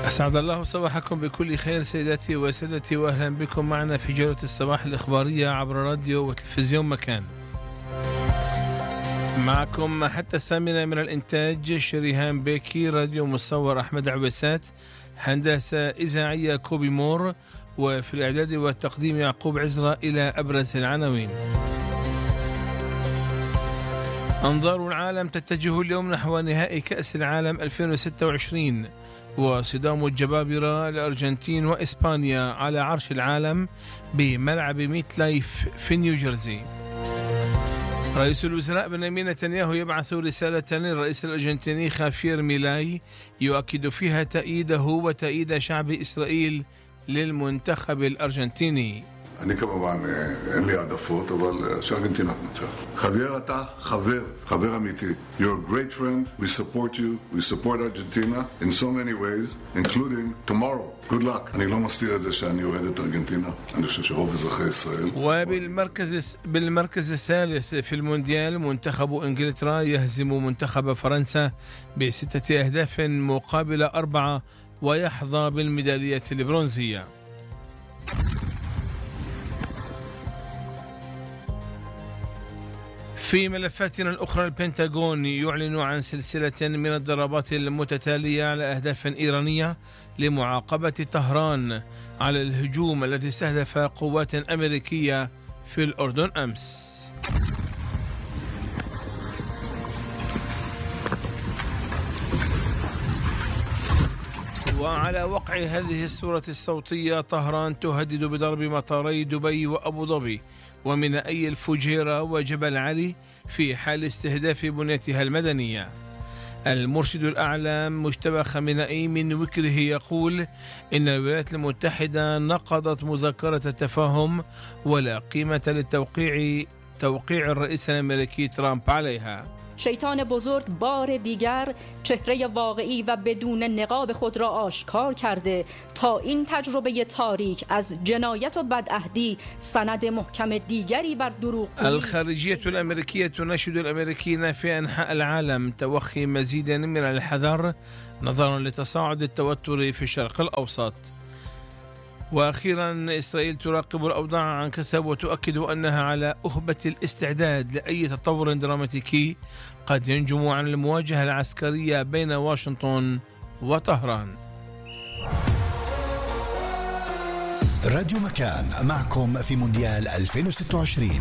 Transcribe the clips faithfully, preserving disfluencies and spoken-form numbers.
أسعد الله صباحكم بكل خير سيداتي وسادتي، وأهلا بكم معنا في جولة الصباح الإخبارية عبر راديو وتلفزيون مكان. معكم حتى الثامنة من الإنتاج شريهان بيكي، راديو مصور أحمد عبسات، هندسة إذاعية كوبي مور، وفي الإعداد والتقديم يعقوب عزرا. إلى أبرز العناوين. أنظار العالم تتجه اليوم نحو نهائي كأس العالم ألفين وستة وعشرين، وصدام الجبابرة الأرجنتين وإسبانيا على عرش العالم بملعب ميت لايف في نيوجيرسي. رئيس الوزراء بنيامين نتنياهو يبعث رسالة للرئيس الأرجنتيني خافير ميلاي يؤكد فيها تأييده وتأييد شعب إسرائيل للمنتخب الأرجنتيني. אני כמובן, אין לי העדפות, אבל שארגנטינה תנצח. חבר אתה, חבר, חבר אמיתי. You're a great friend, we support you, we support Argentina in so many ways, including tomorrow. Good luck. אני לא מסתיר את זה שאני יורד את ארגנטינה. אני חושב שרוב אזרחי ישראל. وبالمركز بالمركز الثالث في المونديال، منتخب إنجلترا يهزم منتخب فرنسا بستة أهداف مقابل أربعة ويحظى بالميدالية البرونزية. في ملفاتنا الأخرى، البنتاغون يعلن عن سلسلة من الضربات المتتالية على أهداف إيرانية لمعاقبة طهران على الهجوم الذي استهدف قوات أمريكية في الأردن أمس. وعلى وقع هذه الصورة الصوتية، طهران تهدد بضرب مطاري دبي وأبو ظبي ومينائي الفجيرة وجبل علي في حال استهداف بنيتها المدنية. المرشد الأعلى مجتبى خامنئي من وكره يقول إن الولايات المتحدة نقضت مذكرة التفاهم ولا قيمة للتوقيع توقيع الرئيس الأمريكي ترامب عليها. شیطان بزرگ بار دیگر چهره واقعی و بدون نقاب خود را آشکار کرده تا این تجربه تاریک از جنایت و بدعهدی سند محکم دیگری بر دروغ. الخارجية الأمريكية تناشد الأمريكيين في أنحاء العالم توخي مزيد من الحذر نظرا لتصاعد التوتر في الشرق الأوسط. وأخيرا، إسرائيل تراقب الأوضاع عن كثب وتؤكد أنها على أهبة الاستعداد لأي تطور دراماتيكي قد ينجم عن المواجهة العسكرية بين واشنطن وطهران. راديو مكان معكم في مونديال ألفين وستة وعشرين.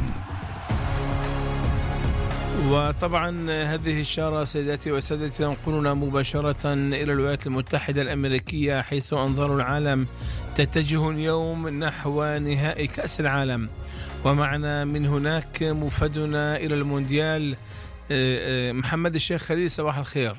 وطبعا هذه الشارة سيداتي وسادتي تنقلنا مباشرة إلى الولايات المتحدة الأمريكية، حيث أنظار العالم تتجه اليوم نحو نهائي كأس العالم. ومعنا من هناك مفدنا إلى المونديال محمد الشيخ خليل، صباح الخير.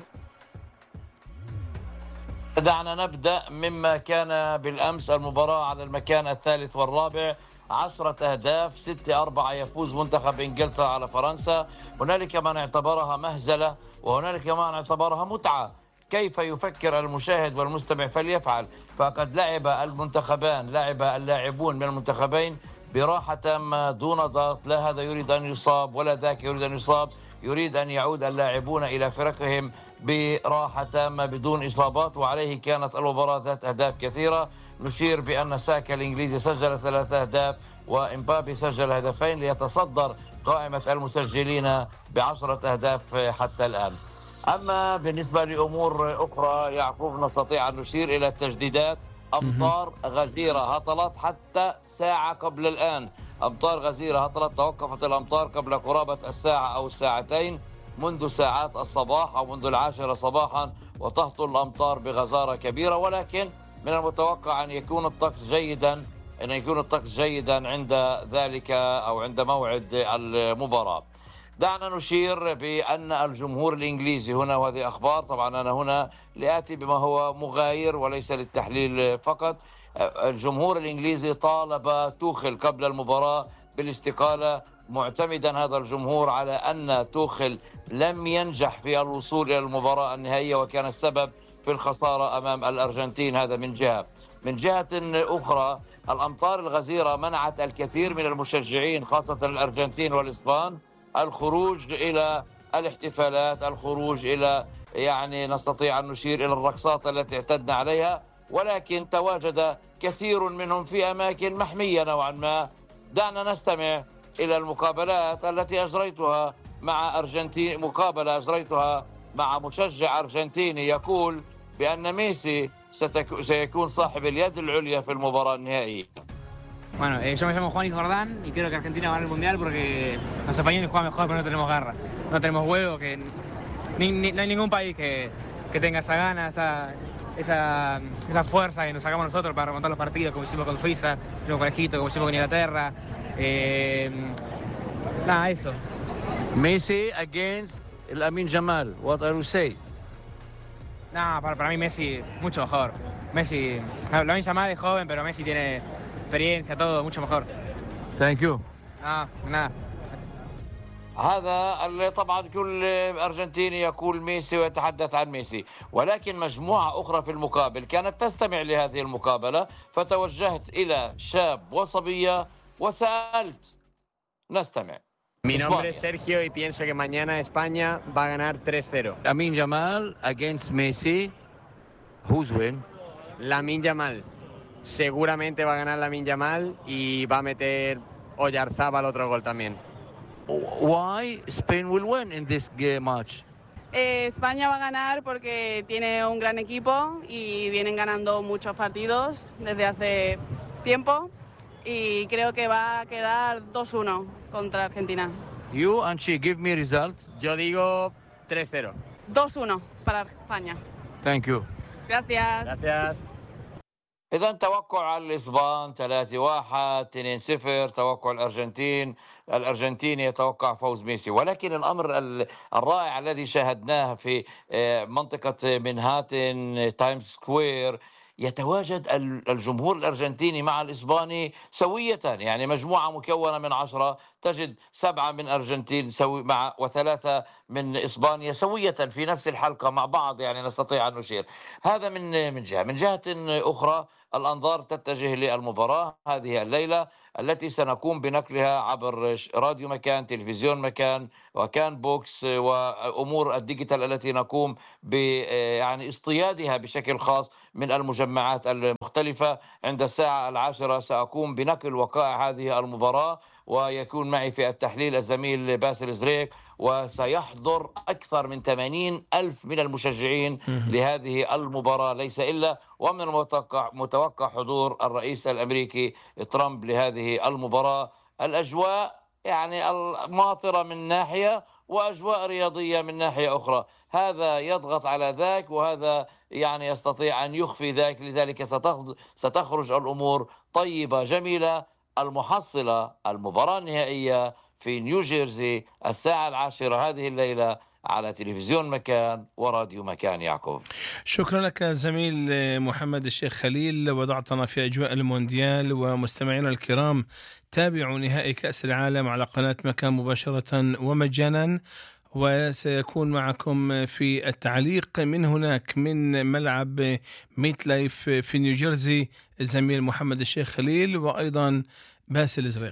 دعنا نبدأ مما كان بالأمس، المباراة على المكان الثالث والرابع، عشرة أهداف، ستة أربعة يفوز منتخب إنجلترا على فرنسا. هنالك من اعتبرها مهزلة وهنالك من اعتبرها متعة. كيف يفكر المشاهد والمستمع فليفعل، فقد لعب المنتخبان، لعب اللاعبون من المنتخبين براحة تامة دون ضغط، لا هذا يريد أن يصاب ولا ذاك يريد أن يصاب، يريد أن يعود اللاعبون إلى فرقهم براحة تامة بدون إصابات، وعليه كانت المباراة ذات أهداف كثيرة. نشير بأن ساكا الإنجليزي سجل ثلاثة أهداف وإمبابي سجل هدفين ليتصدر قائمة المسجلين بعشرة أهداف حتى الآن. أما بالنسبة لأمور أخرى يعقوب، نستطيع أن نشير إلى التجديدات. أمطار غزيرة هطلت حتى ساعة قبل الآن، أمطار غزيرة هطلت، توقفت الأمطار قبل قرابة الساعة أو الساعتين منذ ساعات الصباح أو منذ العاشرة صباحا، وتهطل الأمطار بغزارة كبيرة، ولكن من المتوقع أن يكون الطقس جيدا أن يكون الطقس جيدا عند ذلك أو عند موعد المباراة. دعنا نشير بأن الجمهور الإنجليزي هنا، وهذه أخبار طبعا أنا هنا لآتي بما هو مغاير وليس للتحليل فقط. الجمهور الإنجليزي طالب توخل قبل المباراة بالاستقالة، معتمدا هذا الجمهور على أن توخل لم ينجح في الوصول إلى المباراة النهائية وكان السبب في الخسارة أمام الأرجنتين. هذا من جهة. من جهة أخرى، الأمطار الغزيرة منعت الكثير من المشجعين خاصة الأرجنتين والإسبان الخروج إلى الاحتفالات، الخروج إلى يعني نستطيع أن نشير إلى الرقصات التي اعتدنا عليها. ولكن تواجد كثير منهم في أماكن محمية نوعا ما. دعنا نستمع إلى المقابلات التي أجريتها مع أرجنتين، مقابلة أجريتها مع مشجع أرجنتيني يقول بأن ميسي سيكون صاحب اليد العليا في المباراة النهائية. Bueno, eh, yo me llamo Juan y Jordán y creo que Argentina va a ganar el Mundial porque los españoles juegan mejor pero no tenemos garra, no tenemos huevo, que ni, ni, no hay ningún país que, que tenga esa gana, esa, esa, esa fuerza que nos sacamos nosotros para remontar los partidos, como hicimos con Suiza, como hicimos con Egipto, como hicimos con Inglaterra. Eh, nada, eso. Messi against Lamine Yamal, what are you say? Nada, para, para mí Messi mucho mejor. Messi, Lamine Yamal es joven, pero Messi tiene experiencia, todo mucho mejor. Thank you. No, nada. هذا طبعا كل أرجنتيني يقول ميسي ويتحدث عن ميسي، ولكن مجموعة أخرى في المقابل كانت تستمع لهذه المقابلة، فتوجهت إلى شاب وصبية وسألت. نستمع. Mi nombre es Sergio y pienso que mañana España va a ganar tres cero. Lamine Yamal against Messi. Who's win? Lamine Yamal. Seguramente va a ganar Lamine Yamal y va a meter Oyarzábal otro gol también. Why Spain will win in this game match? Eh, España va a ganar porque tiene un gran equipo y vienen ganando muchos partidos desde hace tiempo y creo que va a quedar dos uno contra Argentina. You and she give me result. Yo digo tres cero. dos uno para España. Thank you. Gracias. Gracias. إذا توقع الإسبان ثلاثة واحد، اثنين صفر، توقع الأرجنتين الأرجنتيني يتوقع فوز ميسي. ولكن الأمر الرائع الذي شاهدناه في منطقة منهاتن تايمز سكوير، يتواجد الجمهور الأرجنتيني مع الإسباني سوية، يعني مجموعة مكونة من عشرة، تجد سبعة من أرجنتين سوي مع وثلاثة من إسبانيا سوية في نفس الحلقة مع بعض، يعني نستطيع أن نشير. هذا من من جهة. من جهة أخرى الأنظار تتجه للمباراة هذه الليلة التي سنقوم بنقلها عبر راديو مكان، تلفزيون مكان، وكان بوكس، وأمور الديجيتال التي نقوم ب يعني اصطيادها بشكل خاص من المجمعات المختلفة. عند الساعة العاشرة سأقوم بنقل وقائع هذه المباراة، ويكون معي في التحليل الزميل باسل زريك، وسيحضر أكثر من ثمانين ألف من المشجعين لهذه المباراة ليس إلا، ومن المتوقع متوقع حضور الرئيس الأمريكي ترامب لهذه المباراة. الأجواء يعني الماطرة من ناحية وأجواء رياضية من ناحية أخرى، هذا يضغط على ذاك وهذا يعني يستطيع أن يخفي ذاك، لذلك ستخرج الأمور طيبة جميلة. المحصلة المباراة النهائية في نيوجيرسي الساعة العاشرة هذه الليلة على تلفزيون مكان وراديو مكان. يعقوب، شكرا لك زميل محمد الشيخ خليل، وضعتنا في أجواء المونديال. ومستمعينا الكرام، تابعوا نهائي كأس العالم على قناة مكان مباشرة ومجانا، وسيكون معكم في التعليق من هناك من ملعب ميت لايف في نيوجيرسي الزميل محمد الشيخ خليل وأيضا باسل زريق.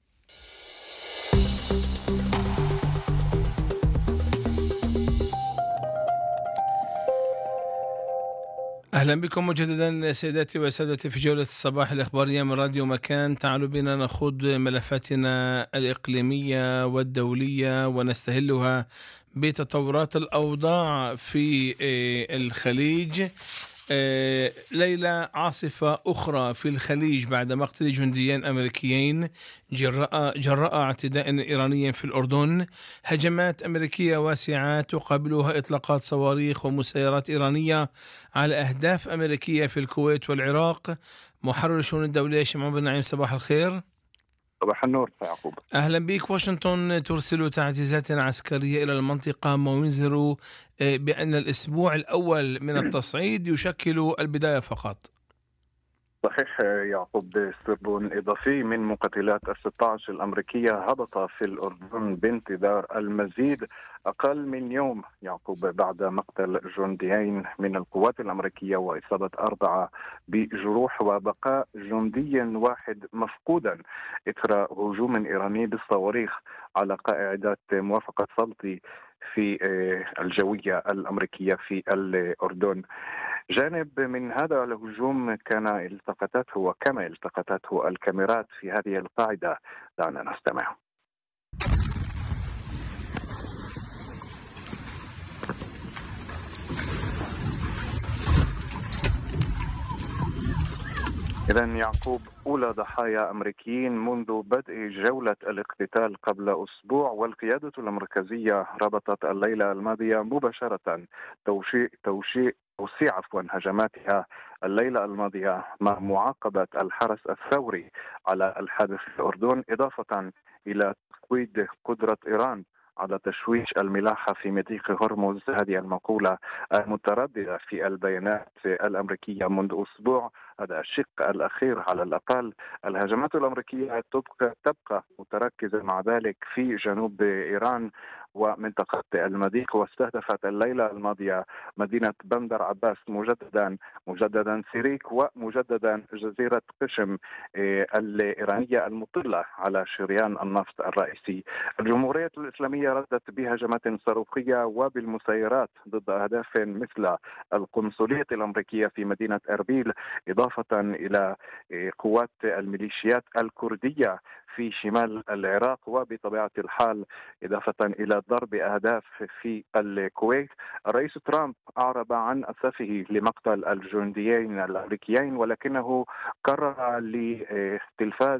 أهلا بكم مجددا سيداتي وسادتي في جولة الصباح الإخبارية من راديو مكان. تعالوا بنا نخوض ملفاتنا الإقليمية والدولية ونستهلها بتطورات الأوضاع في الخليج. ليلة عاصفة أخرى في الخليج بعد مقتل جنديين أمريكيين جراء, جراء اعتداء إيراني في الأردن. هجمات أمريكية واسعة تقابلها إطلاقات صواريخ ومسيرات إيرانية على أهداف أمريكية في الكويت والعراق. محرر الشؤون الدولية شمعون بن نعيم، صباح الخير. صباح النور يعقوب. أهلا بك. واشنطن ترسل تعزيزات عسكرية إلى المنطقة وينذر بأن الأسبوع الأول من التصعيد يشكل البداية فقط. صحيح يعقوب. سرب إضافي من مقاتلات الستة عشر الأمريكية هبط في الأردن بانتظار المزيد أقل من يوم يعقوب بعد مقتل جنديين من القوات الأمريكية وإصابة أربعة بجروح وبقاء جندي واحد مفقودا إثر هجوم إيراني بالصواريخ على قاعدة موافقة سلطي في الجوية الأمريكية في الأردن. جانب من هذا الهجوم كان التقطته وكما التقطته الكاميرات في هذه القاعدة. دعنا نستمع. إذن يعقوب، أولى ضحايا أمريكيين منذ بدء جولة الاقتتال قبل أسبوع، والقيادة الأمريكية ربطت الليلة الماضية مباشرة توشيع توشيع توسيع عفوا هجماتها الليلة الماضية مع معاقبة الحرس الثوري على الحادث في الأردن، إضافة إلى تقويض قدرة إيران على تشويش الملاحة في مضيق هرمز. هذه المقولة المترددة في البيانات الأمريكية منذ أسبوع. هذا الشق الأخير على الأقل. الهجمات الأمريكية تبقى, تبقى متركزة مع ذلك في جنوب إيران ومنطقة المضيق، واستهدفت الليلة الماضية مدينة بندر عباس مجددا مجددا سيريك ومجددا جزيرة قشم الإيرانية المطلة على شريان النفط الرئيسي. الجمهورية الإسلامية ردت بهجمات صاروخية وبالمسيرات ضد أهداف مثل القنصلية الأمريكية في مدينة أربيل، إضافة إلى قوات الميليشيات الكردية في شمال العراق، وبطبيعة الحال إضافة إلى ضرب أهداف في الكويت. الرئيس ترامب أعرب عن أسفه لمقتل الجنديين الأمريكيين، ولكنه قرر لتلفاز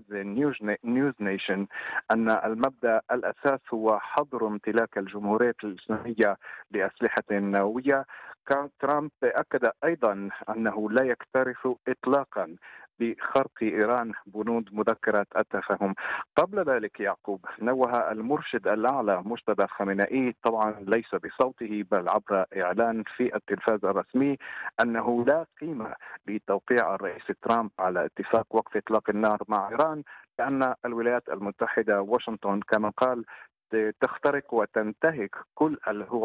نيوز نيشن أن المبدأ الأساس هو حظر امتلاك الجمهورية الإسلامية لأسلحة نووية. كان ترامب أكد أيضا أنه لا يكترث إطلاقا بخرق إيران بنود مذكرة التفاهم. قبل ذلك يعقوب، نوه المرشد الأعلى مجتبى خامنئي، طبعا ليس بصوته بل عبر إعلان في التلفاز الرسمي، أنه لا قيمة لتوقيع الرئيس ترامب على اتفاق وقف إطلاق النار مع إيران، لأن الولايات المتحدة واشنطن كما قال تخترق وتنتهك كل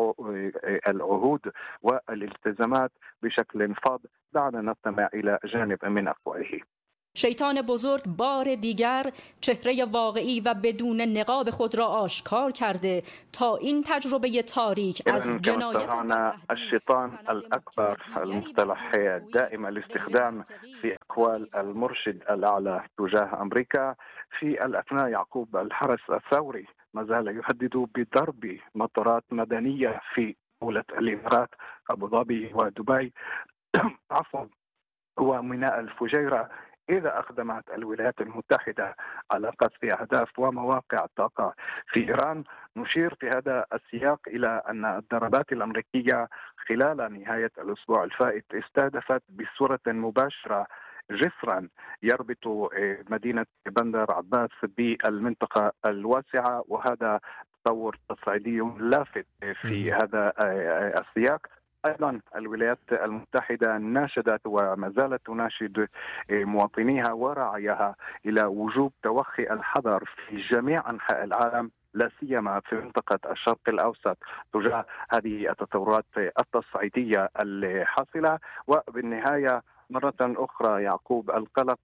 العهود والالتزامات بشكل فاض. دعنا نستمع إلى جانب من أقواله. شیطان بزرگ بار دیگر چهره واقعی و بدون نقاب خود را آشکار کرده تا این تجربه تاریک از جنایت الشيطان الأكبر، المصطلح دائم الاستخدام في أقوال المرشد الأعلى تجاه أمريكا. في الأثناء يعقوب، الحرس الثوري ما زال يهدد بضرب مطارات مدنية في دولة الإمارات أبو ظبي ودبي عفوا وميناء الفجيرة إذا أقدمت الولايات المتحدة على قصف أهداف ومواقع الطاقة في إيران. نشير في هذا السياق إلى أن الضربات الأمريكية خلال نهاية الأسبوع الفائت استهدفت بصورة مباشرة جسرا يربط مدينة بندر عباس بالمنطقة الواسعة، وهذا تطور تصعيدي لافت في هذا السياق. أيضا الولايات المتحدة ناشدت وما زالت تناشد مواطنيها ورعاياها إلى وجوب توخي الحذر في جميع أنحاء العالم، لا سيما في منطقة الشرق الأوسط تجاه هذه التطورات التصعيدية الحاصلة. وبالنهاية مرة أخرى يعقوب، القلق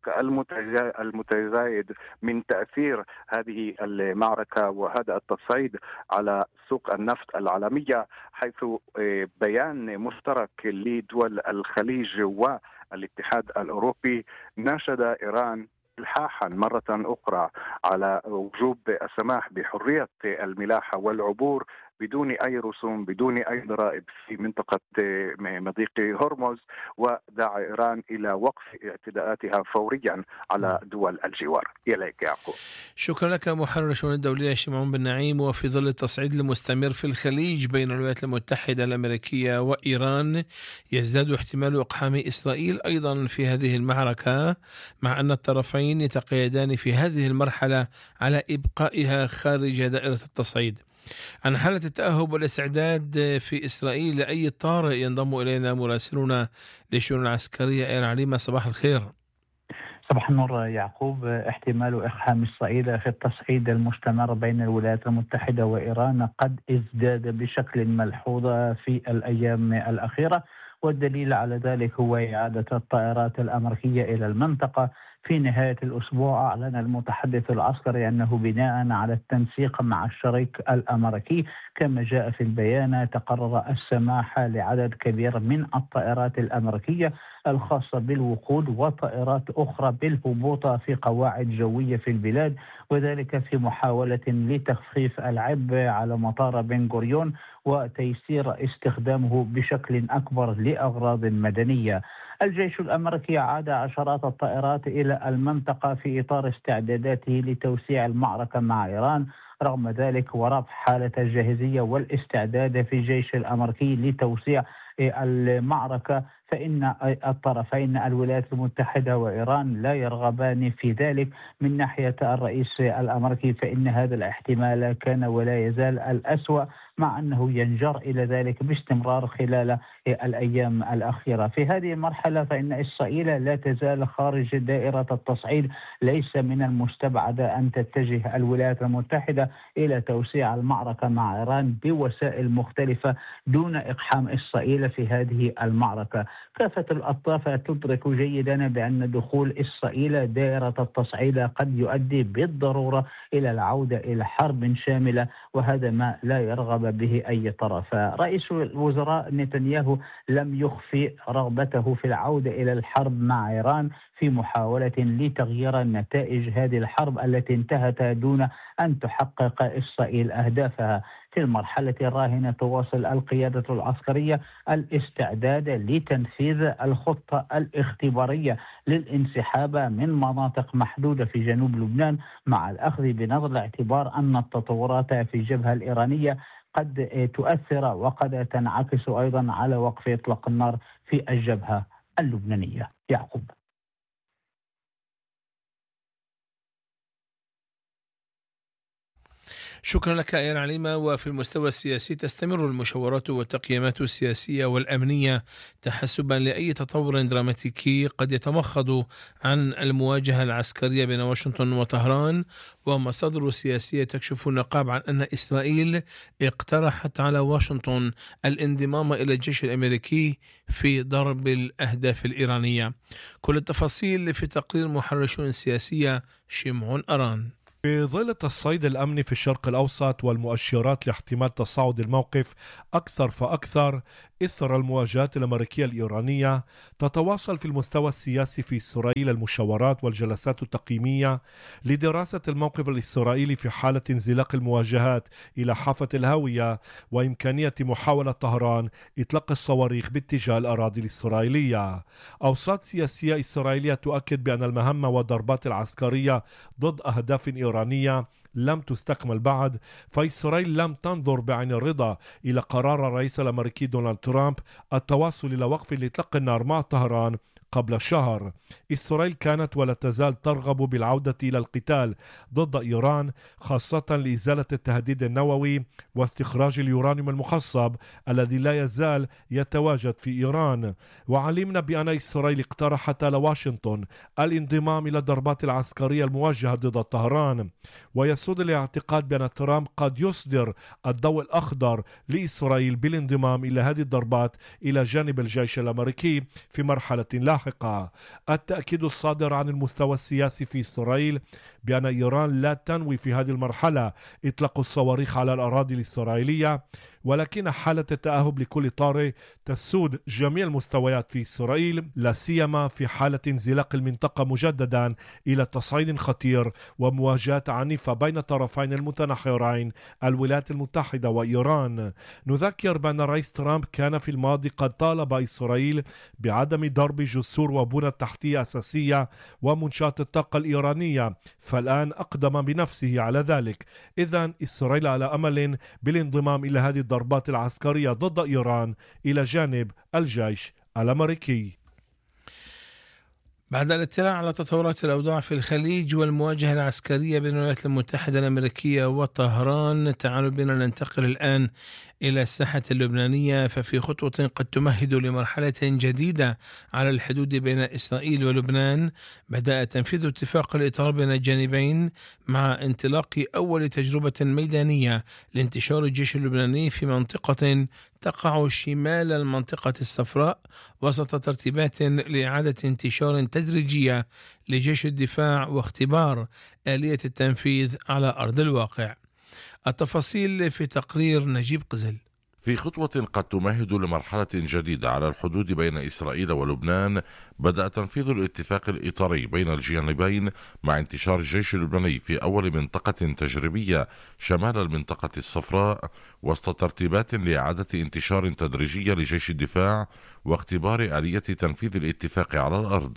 المتزايد من تأثير هذه المعركة وهذا التصعيد على سوق النفط العالمية، حيث بيان مشترك لدول الخليج والاتحاد الأوروبي ناشد إيران إلحاحا مرة أخرى على وجوب السماح بحرية الملاحة والعبور بدون أي رسوم بدون أي ضرائب في منطقة مضيق هرمز، ودعا إيران إلى وقف اعتداءاتها فوريا على دول الجوار. إليك يعقوب. شكرا لك محرر الشؤون الدولية شمعون بن نعيم. وفي ظل التصعيد المستمر في الخليج بين الولايات المتحدة الأمريكية وإيران، يزداد احتمال إقحام إسرائيل أيضا في هذه المعركة، مع أن الطرفين يتقيدان في هذه المرحلة على إبقائها خارج دائرة التصعيد. عن حالة التأهب والاستعداد في إسرائيل لأي طارئ ينضم إلينا مراسلنا للشؤون العسكرية إيران عليمة. صباح الخير. صباح النور يعقوب. احتمال إقحام إسرائيل في التصعيد المستمر بين الولايات المتحدة وإيران قد ازداد بشكل ملحوظ في الأيام الأخيرة، والدليل على ذلك هو إعادة الطائرات الأمريكية إلى المنطقة في نهاية الأسبوع أعلن المتحدث العسكري أنه بناء على التنسيق مع الشريك الأمريكي كما جاء في البيان تقرر السماح لعدد كبير من الطائرات الأمريكية الخاصة بالوقود وطائرات أخرى بالهبوط في قواعد جوية في البلاد، وذلك في محاولة لتخفيف العبء على مطار بن غوريون وتيسير استخدامه بشكل أكبر لأغراض مدنية. الجيش الأمريكي عاد عشرات الطائرات إلى المنطقة في إطار استعداداته لتوسيع المعركة مع إيران. رغم ذلك ورفع حالة الجاهزية والاستعداد في الجيش الأمريكي لتوسيع المعركة، فإن الطرفين الولايات المتحدة وإيران لا يرغبان في ذلك. من ناحية الرئيس الأمريكي فإن هذا الاحتمال كان ولا يزال الأسوأ، مع أنه ينجر إلى ذلك باستمرار خلال الأيام الأخيرة. في هذه المرحلة فإن إسرائيل لا تزال خارج دائرة التصعيد. ليس من المستبعد أن تتجه الولايات المتحدة إلى توسيع المعركة مع إيران بوسائل مختلفة دون إقحام إسرائيل في هذه المعركة. كافة الأطراف تدرك جيدا بأن دخول إسرائيل دائرة التصعيد قد يؤدي بالضرورة إلى العودة إلى حرب شاملة، وهذا ما لا يرغب به أي طرف. رئيس الوزراء نتنياهو لم يخفي رغبته في العودة إلى الحرب مع إيران في محاولة لتغيير نتائج هذه الحرب التي انتهت دون أن تحقق إسرائيل أهدافها. في المرحلة الراهنة تواصل القيادة العسكرية الاستعداد لتنفيذ الخطة الاختبارية للانسحاب من مناطق محدودة في جنوب لبنان، مع الأخذ بنظر الاعتبار أن التطورات في الجبهة الإيرانية قد تؤثر وقد تنعكس أيضا على وقف إطلاق النار في الجبهة اللبنانية. يعقوب. شكرا لك يا عليمة. وفي المستوى السياسي تستمر المشاورات والتقييمات السياسية والأمنية تحسبا لأي تطور دراماتيكي قد يتمخض عن المواجهة العسكرية بين واشنطن وطهران. ومصادر سياسية تكشف النقاب عن أن إسرائيل اقترحت على واشنطن الانضمام إلى الجيش الأمريكي في ضرب الأهداف الإيرانية. كل التفاصيل في تقرير محرشون سياسية شمعون أران. في ظل التصعيد الأمني في الشرق الأوسط والمؤشرات لاحتمال تصاعد الموقف أكثر فأكثر إثر المواجهات الأمريكية الإيرانية، تتواصل في المستوى السياسي في إسرائيل المشاورات والجلسات التقييمية لدراسة الموقف الإسرائيلي في حالة انزلاق المواجهات إلى حافة الهاوية وإمكانية محاولة طهران إطلاق الصواريخ باتجاه الأراضي الإسرائيلية. أوساط سياسية إسرائيلية تؤكد بأن المهمة والضربات العسكرية ضد أهداف إيرانية لم تستكمل بعد، فإسرائيل لم تنظر بعين الرضا إلى قرار الرئيس الأمريكي دونالد ترامب التواصل إلى وقف لإطلاق النار مع طهران قبل شهر. إسرائيل كانت ولا تزال ترغب بالعودة إلى القتال ضد إيران، خاصة لإزالة التهديد النووي واستخراج اليورانيوم المخصب الذي لا يزال يتواجد في إيران. وعلمنا بأن إسرائيل اقترحت على واشنطن الانضمام إلى الضربات العسكرية الموجهة ضد طهران، ويسود الاعتقاد بأن ترامب قد يصدر الضوء الأخضر لإسرائيل بالانضمام إلى هذه الضربات إلى جانب الجيش الأمريكي في مرحلة لاحقة. التأكيد الصادر عن المستوى السياسي في إسرائيل بأن إيران لا تنوي في هذه المرحلة إطلاق الصواريخ على الأراضي الإسرائيلية، ولكن حالة التأهب لكل طارئ تسود جميع المستويات في إسرائيل، لا سيما في حالة انزلاق المنطقة مجددا إلى تصعيد خطير ومواجهات عنيفة بين الطرفين المتناحرين الولايات المتحدة وإيران. نذكر بأن الرئيس ترامب كان في الماضي قد طالب إسرائيل بعدم ضرب جسور وبنى تحتية أساسية ومنشآت الطاقة الإيرانية، فالآن أقدم بنفسه على ذلك. إذن إسرائيل على أمل بالانضمام إلى هذه الضربات العسكرية ضد إيران إلى جانب الجيش الأمريكي. بعد الاطلاع على تطورات الأوضاع في الخليج والمواجهة العسكرية بين الولايات المتحدة الأمريكية وطهران، تعالوا بنا ننتقل الآن إلى الساحة اللبنانية. ففي خطوة قد تمهد لمرحلة جديدة على الحدود بين إسرائيل ولبنان، بدأ تنفيذ اتفاق الإطار بين الجانبين مع انطلاق أول تجربة ميدانية لانتشار الجيش اللبناني في منطقة تقع شمال المنطقة الصفراء وسط ترتيبات لإعادة انتشار تدريجية لجيش الدفاع واختبار آلية التنفيذ على أرض الواقع. التفاصيل في تقرير نجيب قزل. في خطوة قد تمهد لمرحلة جديدة على الحدود بين إسرائيل ولبنان، بدأ تنفيذ الاتفاق الإطاري بين الجانبين مع انتشار الجيش اللبناني في أول منطقة تجريبية شمال المنطقة الصفراء وسط ترتيبات لإعادة انتشار تدريجية لجيش الدفاع واختبار آلية تنفيذ الاتفاق على الأرض.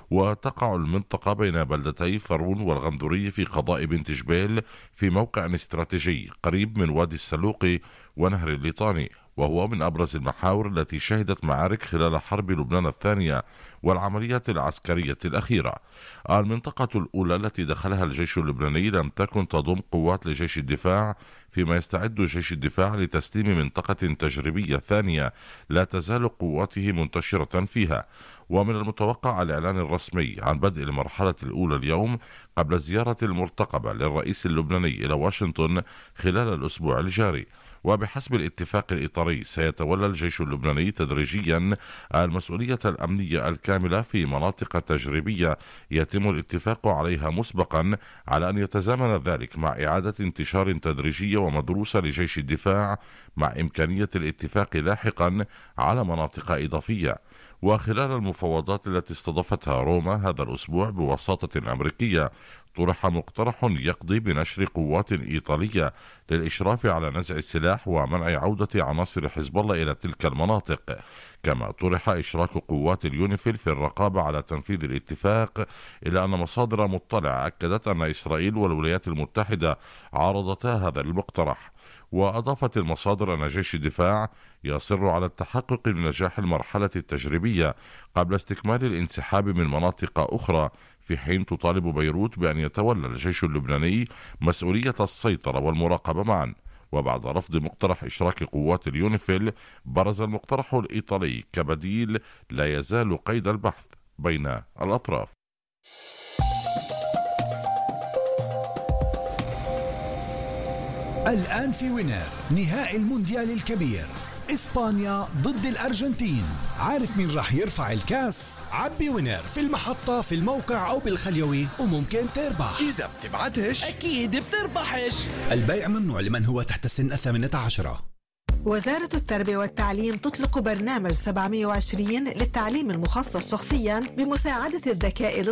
وتقع المنطقة بين بلدتي فرون والغندوري في قضاء بنت جبيل في موقع استراتيجي قريب من وادي السلوقي ونهر الليطاني، وهو من أبرز المحاور التي شهدت معارك خلال حرب لبنان الثانية والعمليات العسكرية الأخيرة. المنطقة الأولى التي دخلها الجيش اللبناني لم تكن تضم قوات لجيش الدفاع، فيما يستعد جيش الدفاع لتسليم منطقة تجريبية ثانية لا تزال قواته منتشرة فيها. ومن المتوقع الإعلان الرسمي عن بدء المرحلة الأولى اليوم قبل الزيارة المرتقبة للرئيس اللبناني إلى واشنطن خلال الأسبوع الجاري. وبحسب الاتفاق الإطاري سيتولى الجيش اللبناني تدريجيا المسؤولية الأمنية الكاملة في مناطق تجريبية يتم الاتفاق عليها مسبقا، على أن يتزامن ذلك مع إعادة انتشار تدريجية ومدروسة لجيش الدفاع مع إمكانية الاتفاق لاحقا على مناطق إضافية. وخلال المفاوضات التي استضافتها روما هذا الأسبوع بوساطة أمريكية، طرح مقترح يقضي بنشر قوات إيطالية للإشراف على نزع السلاح ومنع عودة عناصر حزب الله إلى تلك المناطق. كما طرح إشراك قوات اليونيفيل في الرقابة على تنفيذ الاتفاق، إلى أن مصادر مطلعة أكدت أن إسرائيل والولايات المتحدة عارضتا هذا المقترح. وأضافت المصادر أن جيش الدفاع يصر على التحقق من نجاح المرحلة التجريبية قبل استكمال الانسحاب من مناطق أخرى، في حين تطالب بيروت بأن يتولى الجيش اللبناني مسؤولية السيطرة والمراقبة معا. وبعد رفض مقترح إشراك قوات اليونيفيل، برز المقترح الإيطالي كبديل لا يزال قيد البحث بين الأطراف. الآن في وينر نهائي المونديال الكبير، إسبانيا ضد الأرجنتين. عارف مين راح يرفع الكاس؟ عبي وينر في المحطة، في الموقع أو بالخليوي، وممكن تربح. إذا بتبعتش أكيد بتربحش. البيع ممنوع لمن هو تحت سن الثامنة عشرة. وزارة التربية والتعليم تطلق برنامج سبعمائة وعشرين للتعليم المخصص شخصيا بمساعدة الذكاء